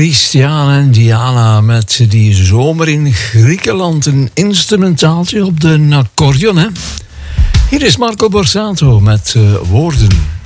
Christian en Diana met die zomer in Griekenland. Een instrumentaaltje op de accordeon, hè? Hier is Marco Borsato met woorden.